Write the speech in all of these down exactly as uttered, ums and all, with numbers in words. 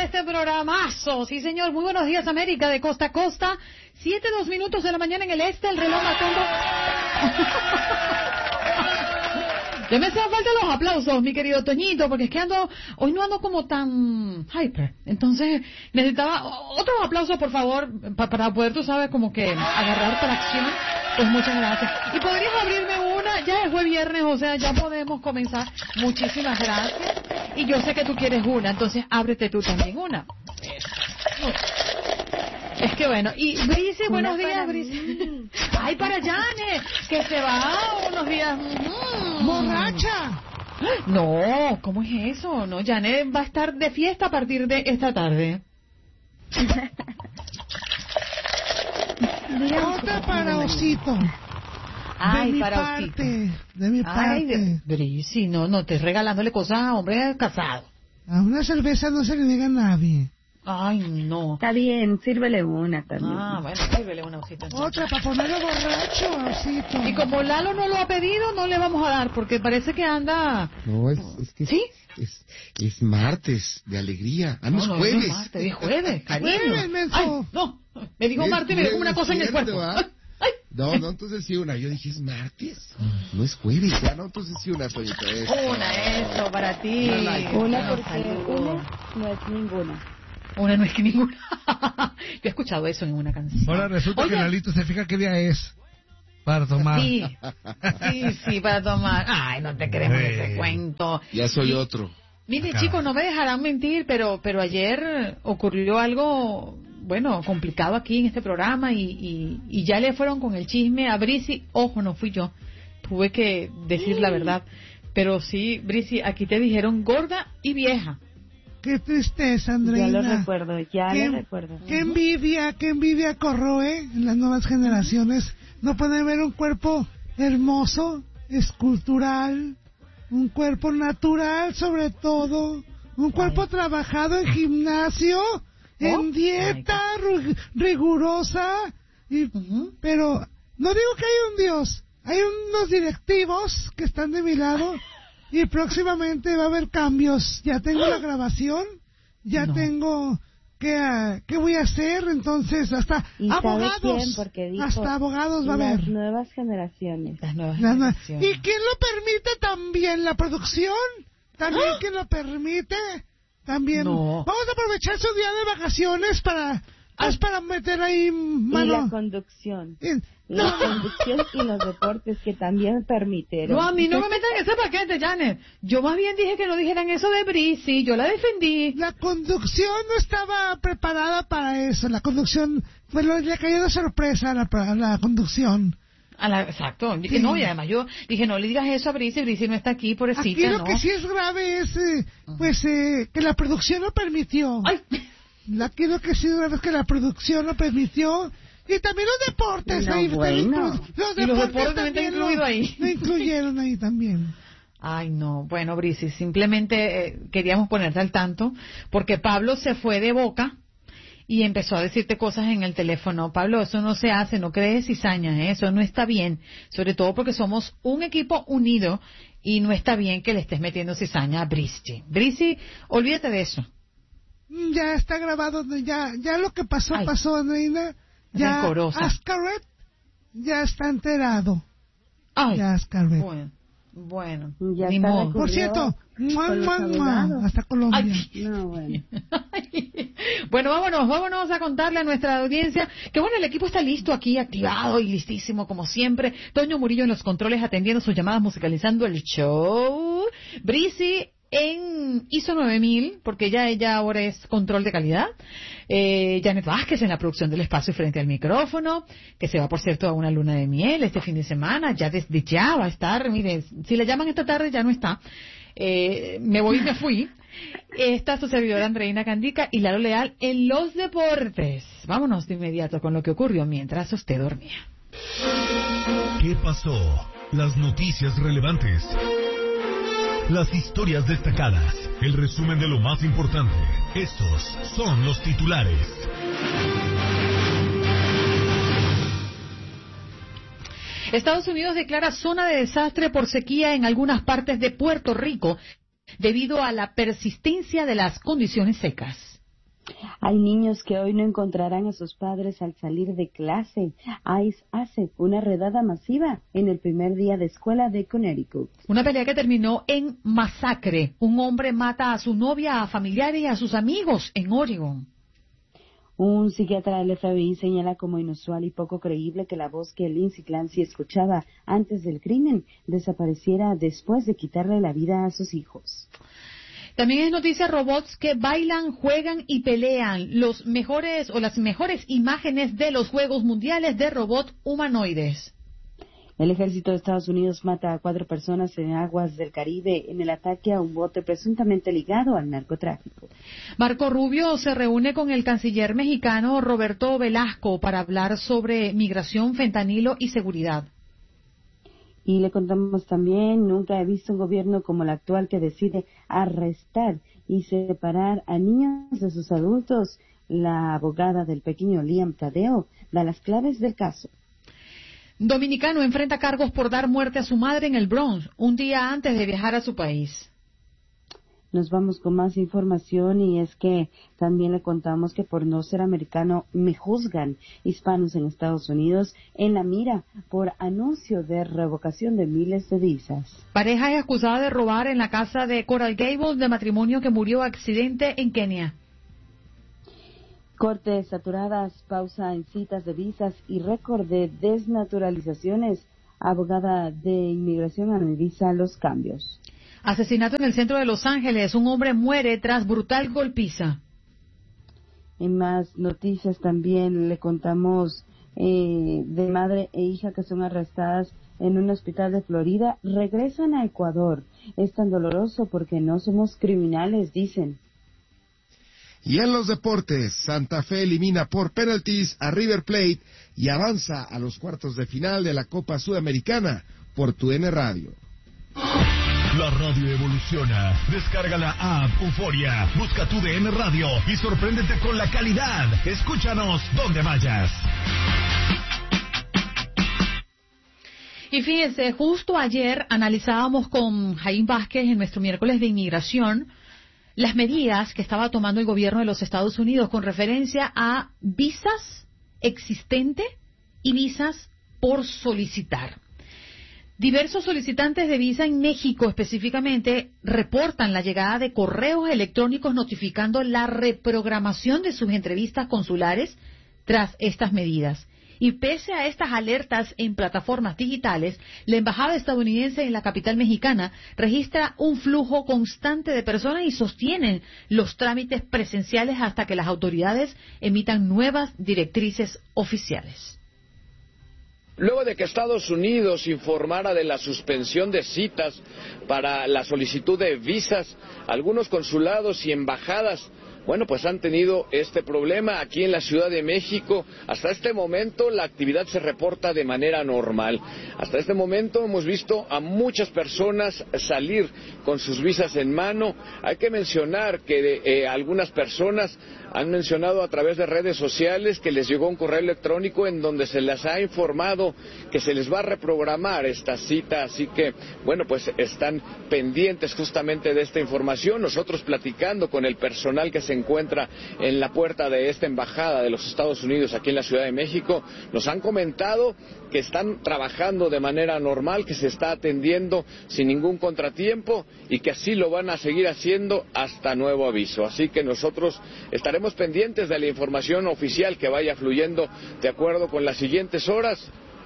este programazo. Sí, señor. Muy buenos días, América, de costa a costa. Siete, dos minutos de la mañana en el este, el reloj marcando. Ya me hacen falta los aplausos, mi querido Toñito, porque es que ando, hoy no ando como tan hyper. Entonces, necesitaba otros aplausos, por favor, pa para poder, tú sabes, como que agarrar tracción. Pues muchas gracias. Y podrías abrirme una, ya es jueves viernes, o sea, ya podemos comenzar. Muchísimas gracias. Y yo sé que tú quieres una, entonces ábrete tú también una. Es que bueno, y Brice, buenos días, Brice. Ay, para Janet, que se va unos días. Mm. ¡Borracha! No, ¿cómo es eso? No, Janet va a estar de fiesta a partir de esta tarde. Otra para Osito. Ay, de mi para parte, Osito. de mi Ay, parte. Brice, no, no estés regalándole cosas a hombres casados. A una cerveza no se le niega a nadie. Ay, no. Está bien, sírvele una también. Ah, bueno, sírvele una Osito. Otra para ponerlo borracho, Osito. Y como Lalo no lo ha pedido, no le vamos a dar, porque parece que anda... No, es, es que ¿Sí? es, es martes de alegría. Ah, no, No, es no, jueves. no es martes, es jueves, cariño. Jueves, menso. Ay, no, me dijo Es martes y me dejó una jueves, cosa en el cierto, cuerpo. ¿ah? Ay, No, no, entonces sí una. Yo dije, es martes. No es jueves, ya no, entonces sí una, Toñito. Eso. una, eso, para ti. Una like. Una No, porque saludo. una no es ninguna. Una no es que ninguna. Yo he escuchado eso en una canción. Ahora resulta Oye, que Lalito se fija qué día es para tomar. Sí, sí, sí, para tomar. Ay, no te queremos Eh. ese cuento. Ya soy otro. Mire, Acá. chicos, no me dejarán mentir, pero pero ayer ocurrió algo, bueno, complicado aquí en este programa y, y, y ya le fueron con el chisme a Brici. Ojo, no fui yo. Tuve que decir la verdad. Pero sí, Brici, aquí te dijeron gorda y vieja. Qué tristeza, Ya Andreina. lo recuerdo, ya qué, lo recuerdo. Qué envidia, qué envidia corroe en las nuevas generaciones. No pueden ver un cuerpo hermoso, escultural, un cuerpo natural sobre todo, un cuerpo trabajado en gimnasio, en dieta ru- rigurosa, y, Ujú. pero no digo que hay un Dios, hay unos directivos que están de mi lado y próximamente va a haber cambios. Ya tengo la grabación, ya No. tengo qué, ah, qué voy a hacer, entonces hasta ¿Y sabe abogados, quién? Porque dijo, hasta abogados va a las haber. nuevas generaciones. Las nuevas Las nue- generaciones. ¿Y quién lo permite también? ¿La producción? ¿También ¡Ah! quién lo permite? También. No. Vamos a aprovechar su día de vacaciones para, pues, para meter ahí Y mano. la conducción. Y- La no, conducción y los deportes que también permitieron. No, a mí no me metan en ese paquete, Janet. Yo más bien dije que no dijeran eso de Brici. Yo la defendí. la conducción no estaba preparada para eso. La conducción, pues lo- le cayó de sorpresa a la, a la conducción. A la, exacto. Dije, Sí. no, y además yo dije, no le digas eso a Brici. Brici no está aquí, Aquí pobrecita, lo ¿no? que sí es grave es, eh, pues, eh, que la producción lo permitió. Ay, Aquí lo que sí es grave es que la producción lo permitió. Y también los deportes. No, ahí, también bueno. inclu- los Y los deportes deportes también están lo- incluidos ahí. Lo incluyeron ahí también. Ay, no. Bueno, Brici, simplemente eh, queríamos ponerte al tanto porque Pablo se fue de boca y empezó a decirte cosas en el teléfono. Pablo, eso no se hace, no crees cizañas, ¿eh? Eso no está bien. Sobre todo porque somos un equipo unido y no está bien que le estés metiendo cizaña a Brici. Brici, olvídate de eso. Mm, Ya está grabado, ya ya lo que pasó, Ay. pasó, Andreina. Ya Rencorosa. Ascaret ya está enterado. Ay, Ya Ascaret. bueno, bueno, Ya ni está modo. recurriendo. Por cierto, mua, con los mua, mua, abogados. hasta Colombia. Ay. No, bueno. Bueno, vámonos, vámonos a contarle a nuestra audiencia que bueno, el equipo está listo aquí, activado y listísimo como siempre. Toño Murillo en los controles atendiendo sus llamadas, musicalizando el show. Brici en I S O nueve mil, porque ya ella ahora es control de calidad. Eh, Janet Vázquez en la producción del espacio y frente al micrófono, que se va, por cierto, a una luna de miel este fin de semana. Ya desde ya va a estar, mire, si le llaman esta tarde ya no está. Eh, me voy y me fui. Está su servidora Andreina Candica y Lalo Leal en los deportes. Vámonos de inmediato con lo que ocurrió mientras usted dormía. ¿Qué pasó? Las noticias relevantes. Las historias destacadas. El resumen de lo más importante. Estos son los titulares. Estados Unidos declara zona de desastre por sequía en algunas partes de Puerto Rico debido a la persistencia de las condiciones secas. Hay niños que hoy no encontrarán a sus padres al salir de clase. ICE hace una redada masiva en el primer día de escuela de Connecticut. Una pelea que terminó en masacre. Un hombre mata a su novia, a familiares y a sus amigos en Oregon. Un psiquiatra del F B I señala como inusual y poco creíble que la voz que Lindsay Clancy escuchaba antes del crimen desapareciera después de quitarle la vida a sus hijos. También es noticia robots que bailan, juegan y pelean. Los mejores o las mejores imágenes de los Juegos Mundiales de robots humanoides. El ejército de Estados Unidos mata a cuatro personas en aguas del Caribe en el ataque a un bote presuntamente ligado al narcotráfico. Marco Rubio se reúne con el canciller mexicano Roberto Velasco para hablar sobre migración, fentanilo y seguridad. Y le contamos también, nunca he visto un gobierno como el actual que decide arrestar y separar a niños de sus adultos. La abogada del pequeño Liam Tadeo da las claves del caso. Dominicano enfrenta cargos por dar muerte a su madre en el Bronx, un día antes de viajar a su país. Nos vamos con más información y es que también le contamos que por no ser americano me juzgan hispanos en Estados Unidos en la mira por anuncio de revocación de miles de visas. Pareja es acusada de robar en la casa de Coral Gables de matrimonio que murió accidente en Kenia. Cortes saturadas, pausa en citas de visas y récord de desnaturalizaciones. Abogada de inmigración analiza los cambios. Asesinato en el centro de Los Ángeles. Un hombre muere tras brutal golpiza. En más noticias también le contamos eh, de madre e hija que son arrestadas en un hospital de Florida. Regresan a Ecuador. Es tan doloroso porque no somos criminales, dicen. Y en los deportes, Santa Fe elimina por penaltis a River Plate y avanza a los cuartos de final de la Copa Sudamericana por Tu N Radio. La radio evoluciona. Descarga la app Euforia, busca Tu D N Radio y sorpréndete con la calidad. Escúchanos donde vayas. Y fíjense, justo ayer analizábamos con Jaime Vázquez en nuestro miércoles de inmigración las medidas que estaba tomando el gobierno de los Estados Unidos con referencia a visas existentes y visas por solicitar. Diversos solicitantes de visa en México específicamente reportan la llegada de correos electrónicos notificando la reprogramación de sus entrevistas consulares tras estas medidas. Y pese a estas alertas en plataformas digitales, la embajada estadounidense en la capital mexicana registra un flujo constante de personas y sostienen los trámites presenciales hasta que las autoridades emitan nuevas directrices oficiales. Luego de que Estados Unidos informara de la suspensión de citas para la solicitud de visas, algunos consulados y embajadas bueno, pues han tenido este problema aquí en la Ciudad de México. Hasta este momento la actividad se reporta de manera normal. Hasta este momento hemos visto a muchas personas salir con sus visas en mano. Hay que mencionar que eh, algunas personas han mencionado a través de redes sociales que les llegó un correo electrónico en donde se les ha informado que se les va a reprogramar esta cita, así que, bueno, pues están pendientes justamente de esta información. Nosotros platicando con el personal que se encuentra en la puerta de esta embajada de los Estados Unidos aquí en la Ciudad de México, nos han comentado que están trabajando de manera normal, que se está atendiendo sin ningún contratiempo y que así lo van a seguir haciendo hasta nuevo aviso. Así que nosotros estaremos pendientes de la información oficial que vaya fluyendo de acuerdo con las siguientes horas.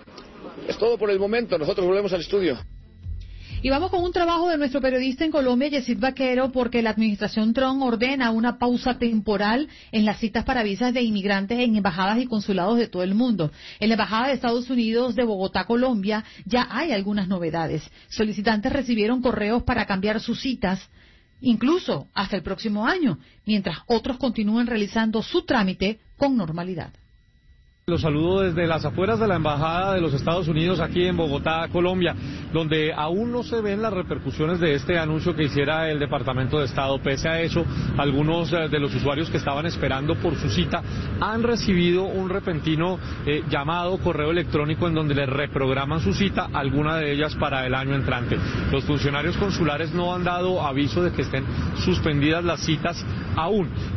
Es todo por el momento, nosotros volvemos al estudio. Y vamos con un trabajo de nuestro periodista en Colombia, Yesid Vaquero, porque la administración Trump ordena una pausa temporal en las citas para visas de inmigrantes en embajadas y consulados de todo el mundo. En la embajada de Estados Unidos de Bogotá, Colombia, ya hay algunas novedades. Solicitantes recibieron correos para cambiar sus citas, incluso hasta el próximo año, mientras otros continúan realizando su trámite con normalidad. Los saludo desde las afueras de la Embajada de los Estados Unidos aquí en Bogotá, Colombia, donde aún no se ven las repercusiones de este anuncio que hiciera el Departamento de Estado. Pese a eso, algunos de los usuarios que estaban esperando por su cita han recibido un repentino eh, llamado correo electrónico en donde les reprograman su cita, alguna de ellas para el año entrante. Los funcionarios consulares no han dado aviso de que estén suspendidas las citas aún.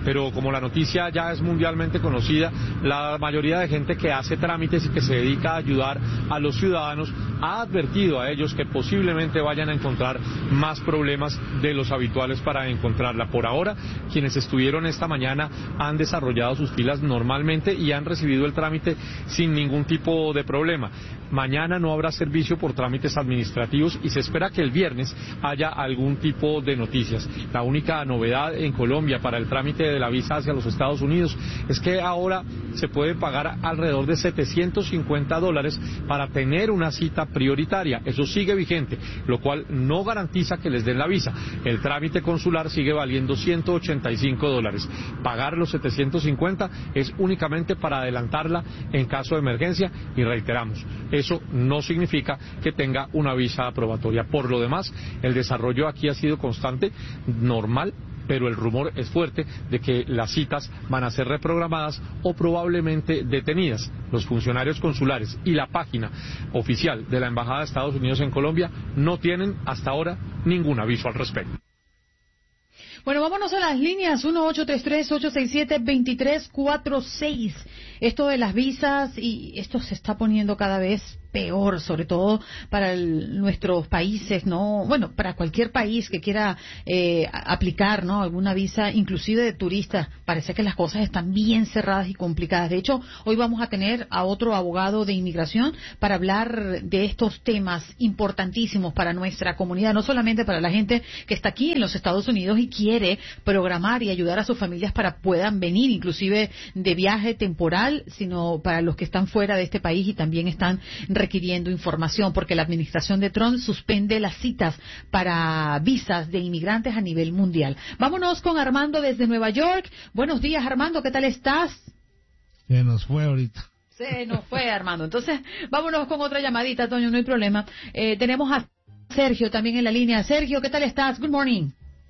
pero como la noticia ya es mundialmente conocida, la mayoría de gente que hace trámites y que se dedica a ayudar a los ciudadanos ha advertido a ellos que posiblemente vayan a encontrar más problemas de los habituales para encontrarla. Por ahora, quienes estuvieron esta mañana han desarrollado sus filas normalmente y han recibido el trámite sin ningún tipo de problema. Mañana no habrá servicio por trámites administrativos y se espera que el viernes haya algún tipo de noticias. La única novedad en Colombia para el trámite de la visa hacia los Estados Unidos es que ahora se puede pagar alrededor de setecientos cincuenta dólares para tener una cita prioritaria. Eso sigue vigente, lo cual no garantiza que les den la visa. El trámite consular sigue valiendo ciento ochenta y cinco dólares. Pagar los setecientos cincuenta es únicamente para adelantarla en caso de emergencia y reiteramos, eso no significa que tenga una visa aprobatoria. Por lo demás, el desarrollo aquí ha sido constante, normal, pero el rumor es fuerte de que las citas van a ser reprogramadas o probablemente detenidas. Los funcionarios consulares y la página oficial de la Embajada de Estados Unidos en Colombia no tienen hasta ahora ningún aviso al respecto. Bueno, vámonos a las líneas uno ocho tres tres, ocho seis siete, dos tres cuatro seis. Esto de las visas, y esto se está poniendo cada vez peor, sobre todo para el, nuestros países, ¿no? Bueno, para cualquier país que quiera eh, aplicar, ¿no? Alguna visa, inclusive de turista. Parece que las cosas están bien cerradas y complicadas. De hecho, hoy vamos a tener a otro abogado de inmigración para hablar de estos temas importantísimos para nuestra comunidad, no solamente para la gente que está aquí en los Estados Unidos y quiere programar y ayudar a sus familias para puedan venir, inclusive de viaje temporal, sino para los que están fuera de este país y también están requiriendo información, porque la administración de Trump suspende las citas para visas de inmigrantes a nivel mundial. Vámonos con Armando desde Nueva York. Buenos días, Armando, ¿qué tal estás? Se nos fue ahorita. Se nos fue, Armando. Entonces, vámonos con otra llamadita, Toño, no hay problema. Eh, tenemos a Sergio también en la línea. Sergio, ¿qué tal estás? Good morning.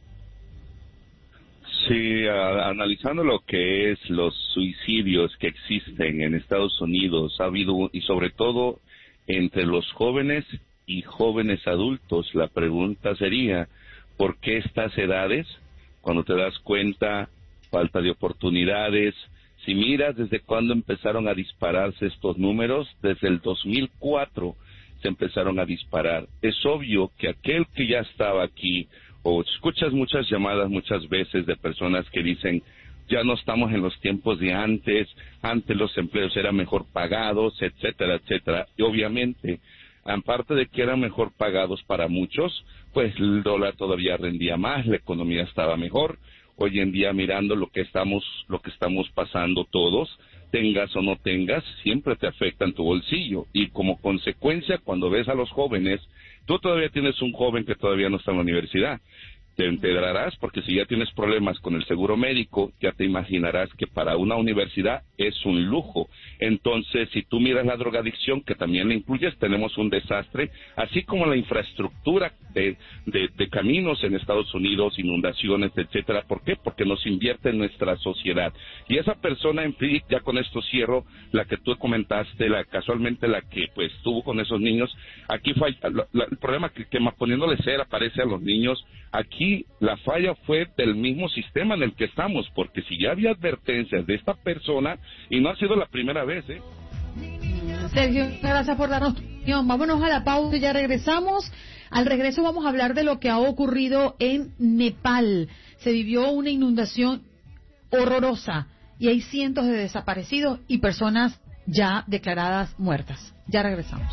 Sí, a, analizando lo que es los suicidios que existen en Estados Unidos, ha habido, y sobre todo entre los jóvenes y jóvenes adultos, la pregunta sería, ¿por qué estas edades? Cuando te das cuenta, falta de oportunidades. Si miras desde cuándo empezaron a dispararse estos números, desde el dos mil cuatro se empezaron a disparar. Es obvio que aquel que ya estaba aquí, o escuchas muchas llamadas muchas veces de personas que dicen, ya no estamos en los tiempos de antes, antes los empleos eran mejor pagados, etcétera, etcétera. Y obviamente, aparte de que eran mejor pagados para muchos, pues el dólar todavía rendía más, la economía estaba mejor. Hoy en día, mirando lo que estamos, lo que estamos pasando todos, tengas o no tengas, siempre te afecta en tu bolsillo. Y como consecuencia, cuando ves a los jóvenes, tú todavía tienes un joven que todavía no está en la universidad. Te enterarás porque si ya tienes problemas con el seguro médico, ya te imaginarás que para una universidad es un lujo. Entonces, si tú miras la drogadicción, que también la incluyes, tenemos un desastre, así como la infraestructura de, de, de caminos en Estados Unidos, inundaciones, etcétera. ¿Por qué? Porque nos invierte en nuestra sociedad. Y esa persona, en fin, ya con esto cierro, la que tú comentaste, la casualmente la que pues estuvo con esos niños, aquí falla, la, la, el problema que, que poniéndole cera aparece a los niños, aquí Y la falla fue del mismo sistema en el que estamos, porque si ya había advertencias de esta persona, y no ha sido la primera vez, ¿eh? Sergio, gracias por darnos tu opinión. Vámonos a la pausa y ya regresamos. Al regreso vamos a hablar de lo que ha ocurrido en Nepal. Se vivió una inundación horrorosa y hay cientos de desaparecidos y personas ya declaradas muertas. Ya regresamos.